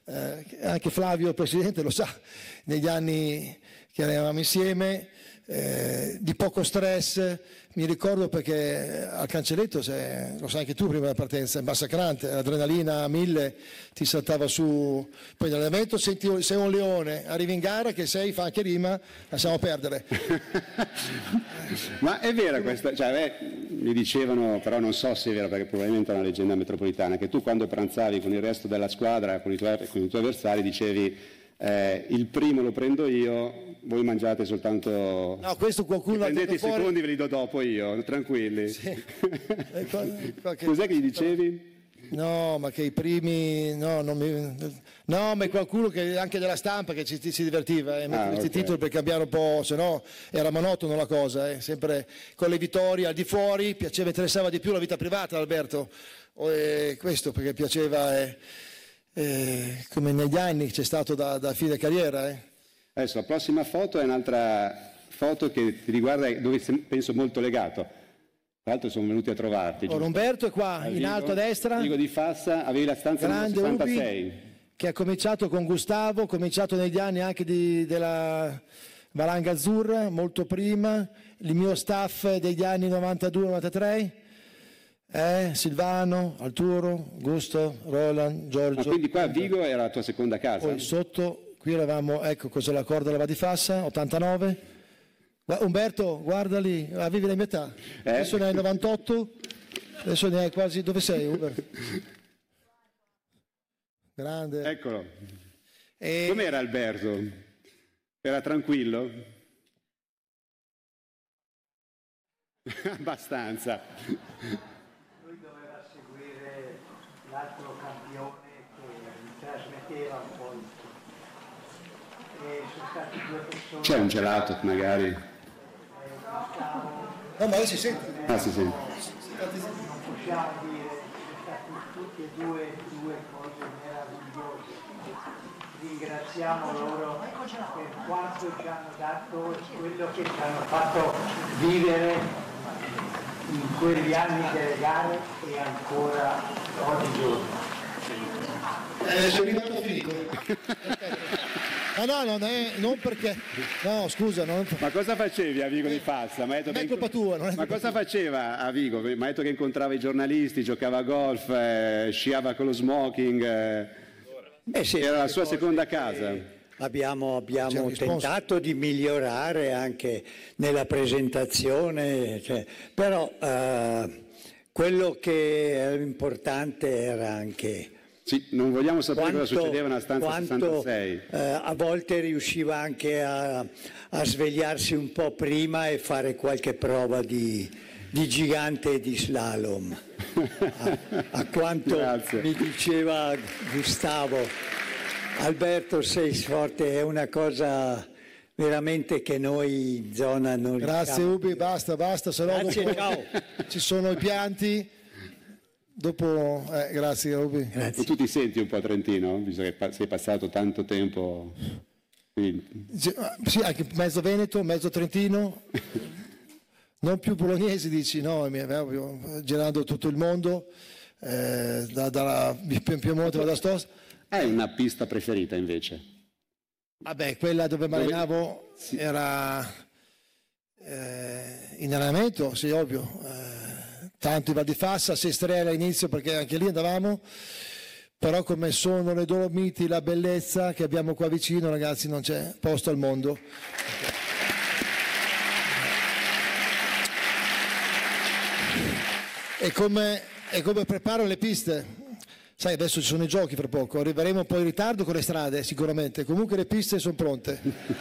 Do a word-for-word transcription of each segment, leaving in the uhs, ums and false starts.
eh, anche Flavio, il presidente, lo sa, negli anni che eravamo insieme, eh, di poco stress. Mi ricordo perché al cancelletto, se, lo sai anche tu prima della partenza, è massacrante, l'adrenalina a mille ti saltava su, poi nell'allenamento senti sei un leone, arrivi in gara che sei, fa anche rima, lasciamo perdere. Ma è vera questa, cioè, beh, mi dicevano, però non so se è vera perché probabilmente è una leggenda metropolitana, che tu quando pranzavi con il resto della squadra, con i tuoi, con i tuoi avversari, dicevi eh, il primo lo prendo io, voi mangiate soltanto, no, questo qualcuno prendete i fuori... secondi, ve li do dopo io, tranquilli. Sì. Qualche... Cos'è che gli dicevi? No, ma che i primi, no, non mi... no, ma è qualcuno che anche della stampa che ci, si divertiva e eh, mettere questi okay. titoli per cambiare un po', se no era monotono la cosa, eh. Sempre con le vittorie al di fuori, piaceva, interessava di più la vita privata, Alberto, e questo perché piaceva, eh, eh, come negli anni c'è stato da, da fine carriera. Eh. Adesso la prossima foto è un'altra foto che ti riguarda, dove penso molto legato. Tra l'altro sono venuti a trovarti. Oh, Umberto è qua, a in Vigo, alto a destra. Vigo di Fassa, avevi la stanza numero sessantasei. Ubi, che ha cominciato con Gustavo, ha cominciato negli anni anche di, della Valanga Azzurra, molto prima, il mio staff degli anni novantadue novantatré, eh, Silvano, Arturo, Gusto, Roland, Giorgio. Ma quindi qua a Vigo era la tua seconda casa? Poi sotto, qui eravamo, ecco cos'è la corda della Va di Fassa, ottantanove. Umberto, guarda lì, avevi la metà, eh? Adesso ne hai novantotto, adesso ne hai quasi, dove sei Umberto? Grande. Eccolo. E... com'era Alberto? Era tranquillo? Abbastanza. Lui doveva seguire l'altro campione che trasmetteva un po' il tutto. E sono stati due persone... C'è un gelato magari? No, ma si sente. Ah, si sente. Non possiamo dire, sono stati tutti e due, due cose meravigliose. Ringraziamo loro per quanto ci hanno dato e quello che ci hanno fatto vivere in quegli anni delle gare e ancora oggigiorno. Eh, sono arrivato a finito. Ah no, non è, non perché, no scusa. Non... Ma cosa facevi a Vigo di Fassa? Ma non è colpa tua. Non è Ma colpa cosa tua. faceva a Vigo? Mi ha detto che incontrava i giornalisti, giocava a golf, eh, sciava con lo smoking, eh. Eh sì, era la sua seconda casa. Abbiamo, abbiamo tentato di migliorare anche nella presentazione, cioè, però eh, quello che era importante era anche... Sì, non vogliamo sapere quanto, cosa succedeva nella stanza quanto, sessantasei. Eh, a volte riusciva anche a, a svegliarsi un po' prima e fare qualche prova di, di gigante e di slalom. A, a quanto Grazie. Mi diceva Gustavo, Alberto sei forte, è una cosa veramente che noi in zona non riusciamo. Grazie Ubi, basta, basta, se no Grazie, ciao. Ci sono i pianti. Dopo, eh, grazie Ubi. Grazie. E tu ti senti un po' trentino, visto che sei passato tanto tempo... Quindi... Sì, anche mezzo veneto, mezzo trentino, non più bolognesi dici, no, girando tutto il mondo, eh, da, dalla Piemonte alla Stossa. Hai una pista preferita invece? Vabbè, quella dove mi allenavo sì. Era eh, in allenamento, sì, ovvio. Eh, tanto in Val di Fassa, Sestrere all'inizio perché anche lì andavamo, però come sono le Dolomiti, la bellezza che abbiamo qua vicino, ragazzi, non c'è posto al mondo. E come, e come preparo le piste? Sai, adesso ci sono i giochi fra poco, arriveremo un po' in ritardo con le strade sicuramente, comunque le piste sono pronte.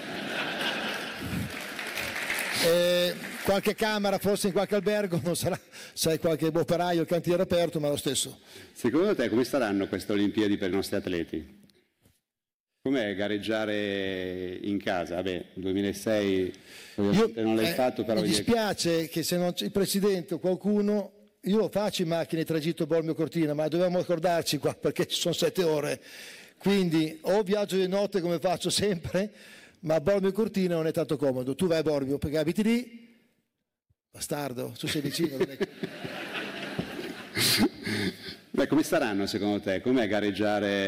E qualche camera forse in qualche albergo, non sarà, sai, qualche operaio, il cantiere aperto, ma lo stesso. Secondo te come saranno queste Olimpiadi per i nostri atleti? Com'è gareggiare in casa? Vabbè, duemilasei ovviamente io, non l'hai eh, fatto, però... Mi dispiace che se non c'è il presidente o qualcuno, io lo faccio in macchina in tragitto Bormio Cortina, ma dobbiamo accordarci qua perché ci sono sette ore, quindi o viaggio di notte come faccio sempre, ma a Bormio Cortina non è tanto comodo. Tu vai a Bormio perché abiti lì, bastardo, tu sei vicino. Non è... Beh, come saranno secondo te? Com'è gareggiare